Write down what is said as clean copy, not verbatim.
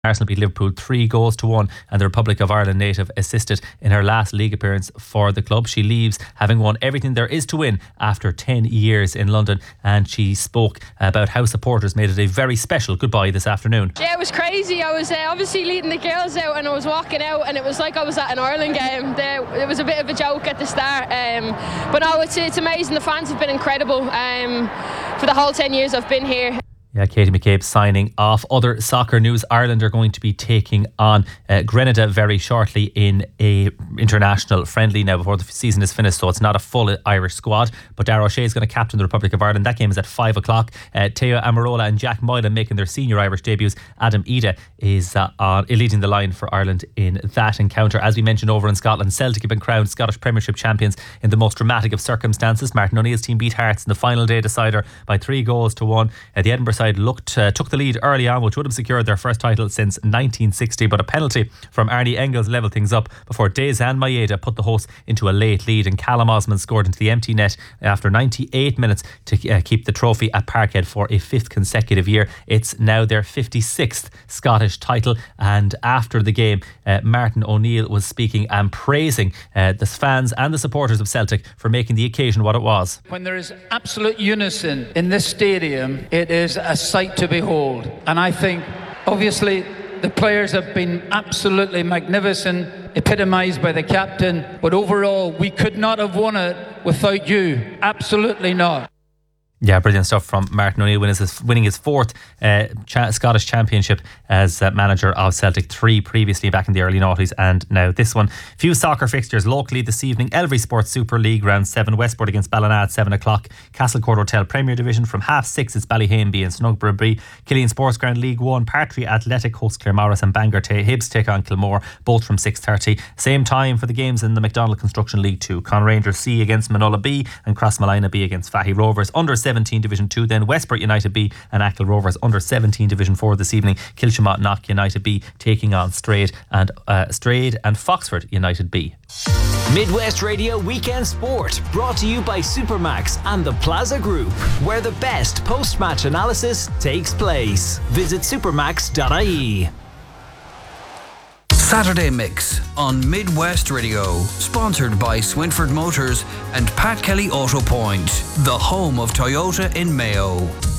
Arsenal beat Liverpool 3-1, and the Republic of Ireland native assisted in her last league appearance for the club. She leaves having won everything there is to win after 10 years in London, and she spoke about how supporters made it a very special goodbye this afternoon. Yeah, it was crazy. I was obviously leading the girls out, and I was walking out, and it was like I was at an Ireland game. It was a bit of a joke at the start, but no, it's amazing. The fans have been incredible for the whole 10 years I've been here. Yeah, Katie McCabe signing off. Other soccer news: Ireland are going to be taking on Grenada very shortly in a international friendly now before the season is finished, so it's not a full Irish squad, but Darragh O'Shea is going to captain the Republic of Ireland. That game is at 5 o'clock. Teo Amarola and Jack Moylan making their senior Irish debuts. Adam Ida is leading the line for Ireland in that encounter. As we mentioned, over in Scotland, Celtic have been crowned Scottish Premiership champions in the most dramatic of circumstances. Martin O'Neill's team beat Hearts in the final day decider by 3-1. The Edinburgh side took the lead early on, which would have secured their first title since 1960, but a penalty from Arnie Engels levelled things up before Dejan Maeda put the hosts into a late lead, and Callum Osman scored into the empty net after 98 minutes to keep the trophy at Parkhead for a fifth consecutive year. It's now their 56th Scottish title, and after the game Martin O'Neill was speaking and praising the fans and the supporters of Celtic for making the occasion what it was. When there is absolute unison in this stadium, it is a sight to behold. And I think obviously the players have been absolutely magnificent, epitomised by the captain, but overall we could not have won it without you. Absolutely not. Yeah, brilliant stuff from Martin O'Neill, winning his fourth Scottish Championship as manager of Celtic, 3 previously back in the early noughties, and now this one. Few soccer fixtures locally this evening. Elvery Sports Super League Round 7, Westport against Ballina at 7 o'clock. Castlecourt Hotel Premier Division from 6:30 it's Ballyhame and Snugborough B. Killeen Sports Ground League 1, Partry Athletic hosts Claremorris, and Bangor Hibs take on Kilmore, both from 6:30. Same time for the games in the McDonald Construction League 2. Conrangers C against Manola B, and Crossmalina B against Fahy Rovers. Under 17 Division 2 then, Westport United B and Achill Rovers. Under 17 Division 4 this evening, Kilshamot Knock United B taking on Strayed and Foxford United B. Midwest Radio Weekend Sport, brought to you by Supermax and the Plaza Group, where the best post-match analysis takes place. Visit supermax.ie. Saturday Mix on Midwest Radio, sponsored by Swinford Motors and Pat Kelly Auto Point, the home of Toyota in Mayo.